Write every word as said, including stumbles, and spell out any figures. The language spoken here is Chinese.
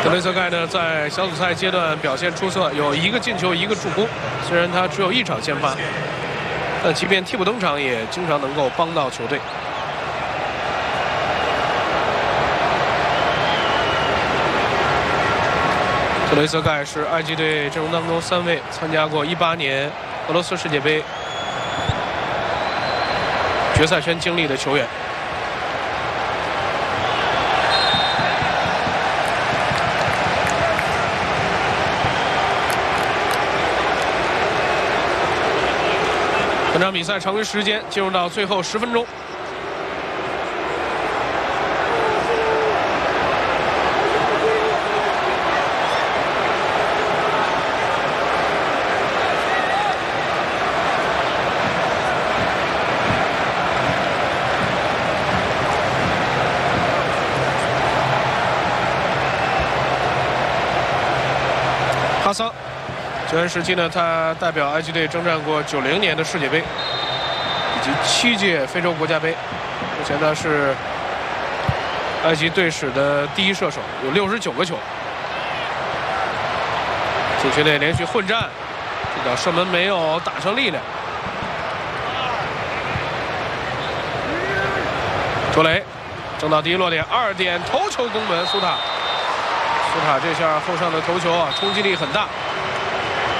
特雷泽盖呢，在小组赛阶段表现出色，有一个进球，一个助攻。虽然他只有一场先发，但即便替补登场，也经常能够帮到球队。特雷泽盖是埃及队阵容当中三位参加过一八年俄罗斯世界杯决赛圈经历的球员。 本场比赛常规时间进入到最后十分钟。哈桑。 球员时期呢，他代表埃及队征战过九零年的世界杯，以及七届非洲国家杯。目前呢是埃及队史的第一射手，有六十九个球。禁区内连续混战，这脚射门没有打上力量。卓雷争到第一落点，二点头球攻门，苏塔。苏塔这下后上的头球啊，冲击力很大。